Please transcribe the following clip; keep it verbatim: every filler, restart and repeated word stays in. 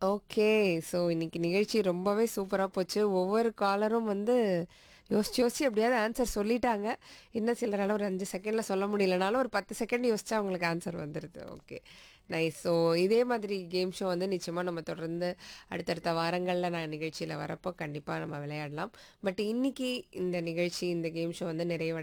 Okay. So இன்னைக்கு நிகழ்ச்சி ரொம்பவே சூப்பரா போச்சு. ஒவ்வொரு காலரும் வந்து யோசிச்சு, யோசிச்சு எப்படியாவது ஆன்சர் சொல்லிட்டாங்க. இன்னும் சிலரால ஒரு ஐந்து செகண்ட்ல சொல்ல முடியலனாலும், ஒரு பத்து செகண்ட் யோசிச்சா அவங்களுக்கு ஆன்சர் வந்துருது. ஓகே. நைஸ். ஸோ இதே மாதிரி கேம் ஷோ வந்து நிச்சயமா நம்ம தொடர்ந்து அடுத்தடுத்த வாரங்கள்ல நான் நிகழ்ச்சியில வரப்போ கண்டிப்பா நம்ம விளையாடலாம். பட் இன்னைக்கு இந்த நிகழ்ச்சி, இந்த கேம் ஷோ வந்து நிறைவடை